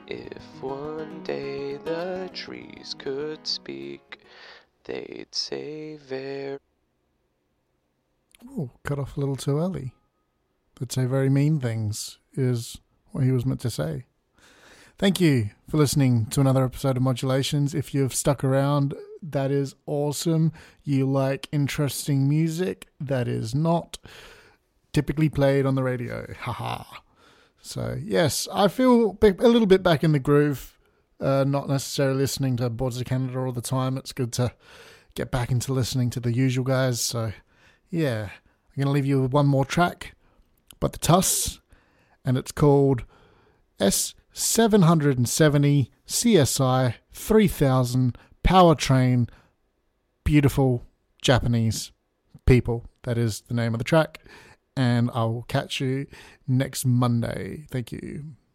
If one day the trees could speak, they'd say very... Oh, cut off a little too early. They'd say very mean things, is what he was meant to say. Thank you for listening to another episode of Modulations. If you've stuck around, that is awesome. You like interesting music that is not typically played on the radio. Haha. So, yes, I feel a little bit back in the groove. Not necessarily listening to Boards of Canada all the time. It's good to get back into listening to the usual guys. So, yeah, I'm going to leave you with one more track, but the Tuss, and it's called S770 CSI 3000 Powertrain. Beautiful Japanese people. That is the name of the track. And I will catch you next Monday. Thank you.